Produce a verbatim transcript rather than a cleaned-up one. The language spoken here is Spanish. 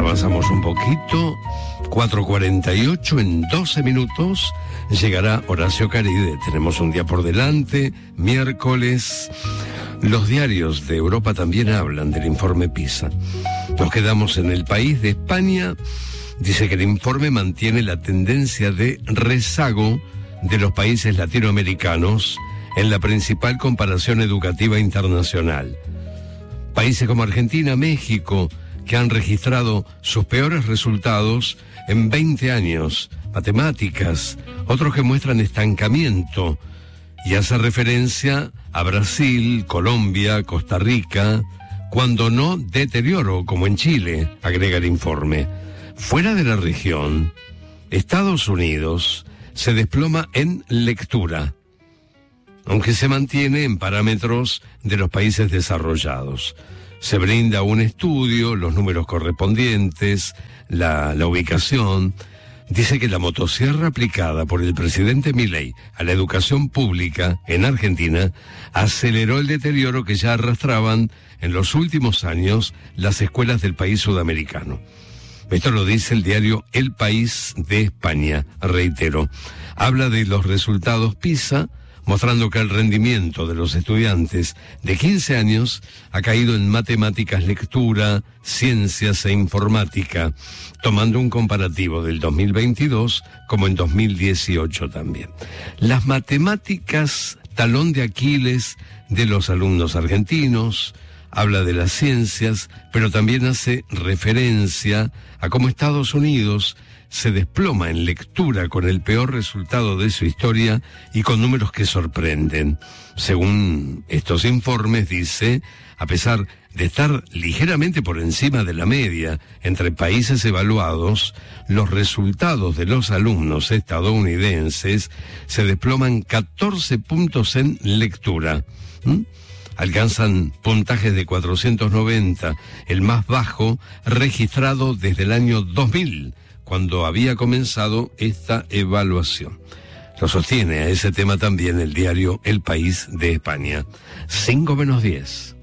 avanzamos un poquito, cuatro cuarenta y ocho, en doce minutos llegará Horacio Caride. Tenemos un día por delante, miércoles. Los diarios de Europa también hablan del informe PISA. Nos quedamos en El País de España. Dice que el informe mantiene la tendencia de rezago de los países latinoamericanos en la principal comparación educativa internacional. Países como Argentina, México, que han registrado sus peores resultados en veinte años, matemáticas, otros que muestran estancamiento, y hace referencia a Brasil, Colombia, Costa Rica, cuando no deterioro, como en Chile, agrega el informe. Fuera de la región, Estados Unidos se desploma en lectura, aunque se mantiene en parámetros de los países desarrollados. Se brinda un estudio, los números correspondientes, la, la ubicación. Dice que la motosierra aplicada por el presidente Milei a la educación pública en Argentina aceleró el deterioro que ya arrastraban en los últimos años las escuelas del país sudamericano. Esto lo dice el diario El País de España, reitero. Habla de los resultados PISA, mostrando que el rendimiento de los estudiantes de quince años ha caído en matemáticas, lectura, ciencias e informática, tomando un comparativo del dos mil veintidós como en dos mil dieciocho también. Las matemáticas, talón de Aquiles de los alumnos argentinos, habla de las ciencias, pero también hace referencia a cómo Estados Unidos se desploma en lectura con el peor resultado de su historia y con números que sorprenden. Según estos informes, dice, a pesar de estar ligeramente por encima de la media entre países evaluados, los resultados de los alumnos estadounidenses se desploman catorce puntos en lectura. ¿Mm? Alcanzan puntajes de cuatrocientos noventa, el más bajo registrado desde el año dos mil, cuando había comenzado esta evaluación. Lo sostiene a ese tema también el diario El País de España. Cinco menos diez.